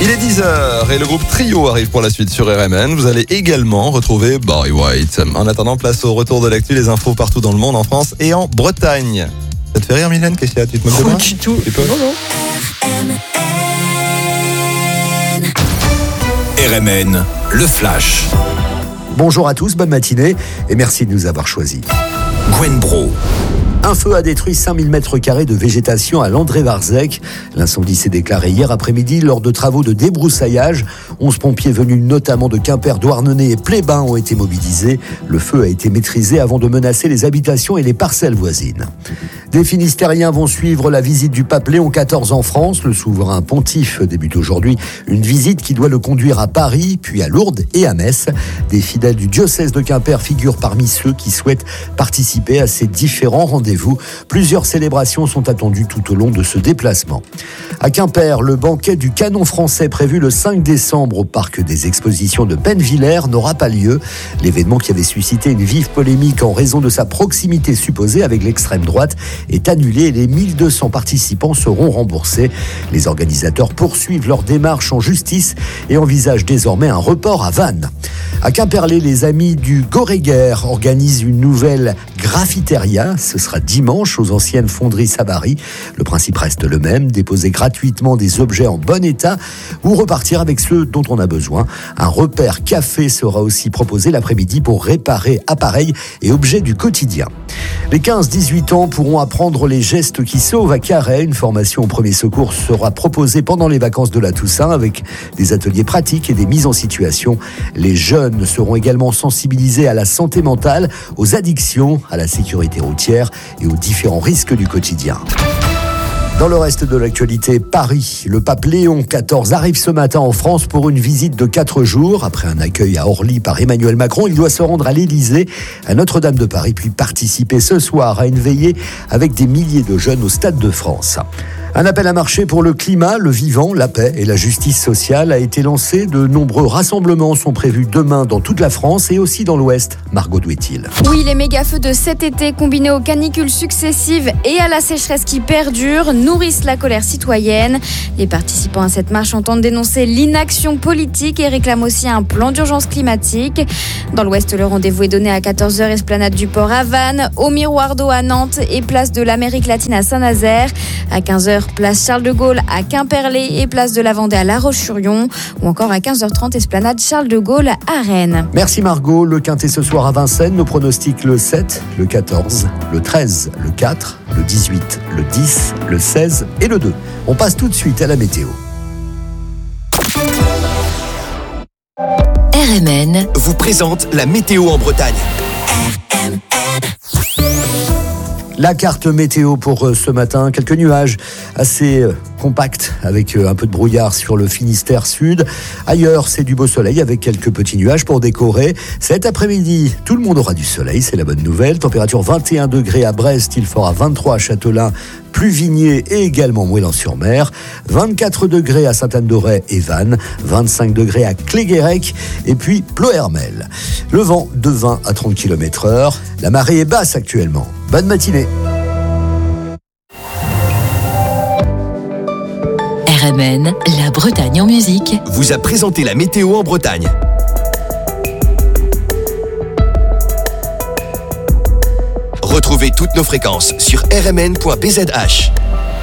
Il est 10h et le groupe Trio arrive pour la suite sur RMN. Vous allez également retrouver Barry White. En attendant, place au retour de l'actu, les infos partout dans le monde, en France et en Bretagne. Ça te fait rire, Mylène? Qu'est-ce qu'il y a? Tu te moques de moi? Du tout. Non. RMN, le Flash. Bonjour à tous, bonne matinée et merci de nous avoir choisis. Gwen Bro. Un feu a détruit 5000 mètres carrés de végétation à Landré-Varzec. L'incendie s'est déclaré hier après-midi lors de travaux de débroussaillage. 11 pompiers venus notamment de Quimper, Douarnenez et Plébain ont été mobilisés. Le feu a été maîtrisé avant de menacer les habitations et les parcelles voisines. Des Finistériens vont suivre la visite du pape Léon XIV en France. Le souverain pontife débute aujourd'hui une visite qui doit le conduire à Paris, puis à Lourdes et à Metz. Des fidèles du diocèse de Quimper figurent parmi ceux qui souhaitent participer à ces différents rendez-vous. Plusieurs célébrations sont attendues tout au long de ce déplacement. À Quimper, le banquet du canon français prévu le 5 décembre au parc des expositions de Bennevillers n'aura pas lieu. L'événement qui avait suscité une vive polémique en raison de sa proximité supposée avec l'extrême droite est annulé et les 1200 participants seront remboursés. Les organisateurs poursuivent leur démarche en justice et envisagent désormais un report à Vannes. À Quimperlé, les amis du Goréguer organisent une nouvelle graffiteria. Ce sera dimanche aux anciennes fonderies Savary. Le principe reste le même, déposer gratuitement des objets en bon état ou repartir avec ceux dont on a besoin. Un repère café sera aussi proposé l'après-midi pour réparer appareils et objets du quotidien. Les 15-18 ans pourront apprendre les gestes qui sauvent à Carhaix. Une formation au premier secours sera proposée pendant les vacances de la Toussaint avec des ateliers pratiques et des mises en situation. Les jeunes seront également sensibilisés à la santé mentale, aux addictions, à la sécurité routière et aux différents risques du quotidien. Dans le reste de l'actualité, Paris, le pape Léon XIV arrive ce matin en France pour une visite de 4 jours. Après un accueil à Orly par Emmanuel Macron, il doit se rendre à l'Élysée, à Notre-Dame de Paris, puis participer ce soir à une veillée avec des milliers de jeunes au Stade de France. Un appel à marcher pour le climat, le vivant, la paix et la justice sociale a été lancé. De nombreux rassemblements sont prévus demain dans toute la France et aussi dans l'Ouest. Margot Douet-il. Oui, les méga-feux de cet été, combinés aux canicules successives et à la sécheresse qui perdure, nourrissent la colère citoyenne. Les participants à cette marche entendent dénoncer l'inaction politique et réclament aussi un plan d'urgence climatique. Dans l'Ouest, le rendez-vous est donné à 14h, esplanade du Port à Vannes, au Miroir d'eau à Nantes et place de l'Amérique latine à Saint-Nazaire. À 15h, place Charles de Gaulle à Quimperlé et place de la Vendée à La Roche-sur-Yon. Ou encore à 15h30, esplanade Charles de Gaulle à Rennes. Merci Margot. Le quintet ce soir à Vincennes. Nos pronostics le 7, le 14, le 13, le 4, le 18, le 10, le 16 et le 2. On passe tout de suite à la météo. RMN vous présente la météo en Bretagne. La carte météo pour ce matin, quelques nuages assez compacts avec un peu de brouillard sur le Finistère sud. Ailleurs, c'est du beau soleil avec quelques petits nuages pour décorer. Cet après-midi, tout le monde aura du soleil, c'est la bonne nouvelle. Température 21 degrés à Brest, il fera 23 à Châtelain, Pluvigné et également Moëlan-sur-Mer, 24 degrés à Sainte-Anne-d'Auray et Vannes, 25 degrés à Cléguérec et puis Ploërmel. Le vent de 20 à 30 km/h. La marée est basse actuellement. Bonne matinée. RMN, la Bretagne en musique, vous a présenté la météo en Bretagne. Retrouvez toutes nos fréquences sur rmn.bzh.